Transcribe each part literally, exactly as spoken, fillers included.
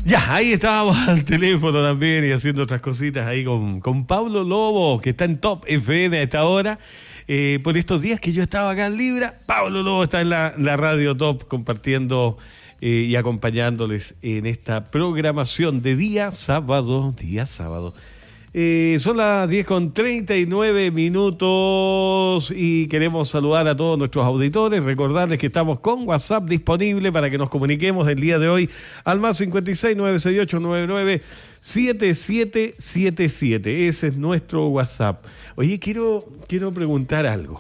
Ya, ahí estábamos al teléfono también y haciendo otras cositas ahí con, con Pablo Lobo, que está en Top F M a esta hora. Eh, por estos días que yo estaba acá en Libra, Pablo Lobo está en la, la Radio Top compartiendo eh, y acompañándoles en esta programación de día sábado, día sábado. Eh, son las diez con treinta y nueve minutos y queremos saludar a todos nuestros auditores, recordarles que estamos con WhatsApp disponible para que nos comuniquemos el día de hoy al más cincuenta y seis, nueve seis ocho, nueve nueve siete siete siete siete. Ese es nuestro WhatsApp. Oye, quiero, quiero preguntar algo.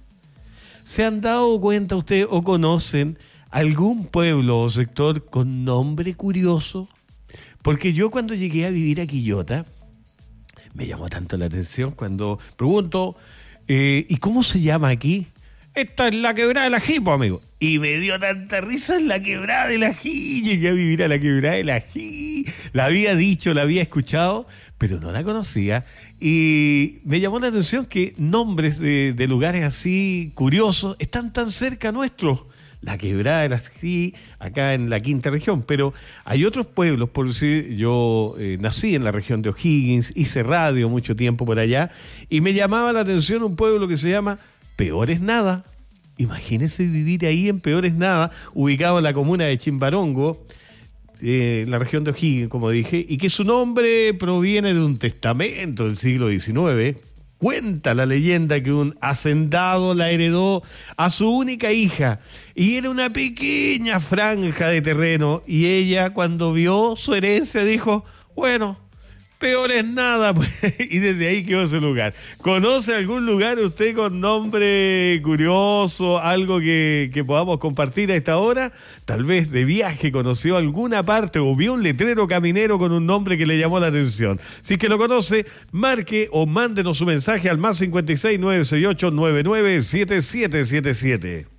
¿Se han dado cuenta ustedes o conocen algún pueblo o sector con nombre curioso? Porque yo cuando llegué a vivir a Quillota, me llamó tanto la atención cuando pregunto, eh, ¿y cómo se llama aquí? Esta es la quebrada del Ají, pues, amigo. Y me dio tanta risa en la quebrada del Ají. Llegué a vivir a la quebrada del Ají. La había dicho, la había escuchado, pero no la conocía. Y me llamó la atención que nombres de, de lugares así curiosos están tan cerca nuestros. La quebrada del Ají, acá en la quinta región, pero hay otros pueblos, por decir, yo eh, nací en la región de O'Higgins, hice radio mucho tiempo por allá, y me llamaba la atención un pueblo que se llama Peores Nada. Imagínense vivir ahí en Peores Nada, ubicado en la comuna de Chimbarongo, eh, en la región de O'Higgins, como dije, y que su nombre proviene de un testamento del siglo diecinueve. Cuenta la leyenda que un hacendado la heredó a su única hija y era una pequeña franja de terreno y ella cuando vio su herencia dijo, bueno, peor es nada, pues, y desde ahí quedó ese lugar. ¿Conoce algún lugar usted con nombre curioso, algo que, que podamos compartir a esta hora? Tal vez de viaje conoció alguna parte o vio un letrero caminero con un nombre que le llamó la atención. Si es que lo conoce, marque o mándenos su mensaje al más cincuenta y seis, nueve seis ocho, nueve nueve siete siete siete siete.